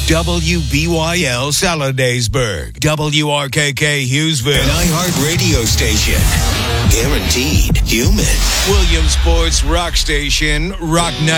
WBYL Saladaysburg, WRKK Hughesville, an iHeart radio station. Guaranteed human. Williamsport's rock station, Rock